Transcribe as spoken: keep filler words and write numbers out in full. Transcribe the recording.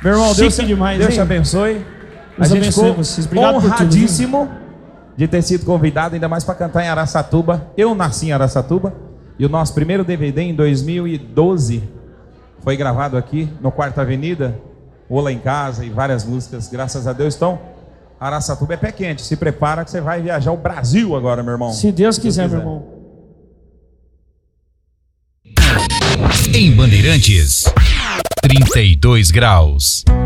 Meu irmão, Chique Deus, demais, Deus hein? te abençoe. Deus a gente abençoe ficou vocês. Obrigado por tudo, honradíssimo de ter sido convidado, ainda mais para cantar em Araçatuba. Eu nasci em Araçatuba e o nosso primeiro D V D em dois mil e doze foi gravado aqui no Quarta Avenida, Ola em Casa e várias músicas, graças a Deus. Então, Araçatuba é pé quente, se prepara que você vai viajar o Brasil agora, meu irmão. Se Deus quiser, meu irmão. Em Bandeirantes, trinta e dois graus.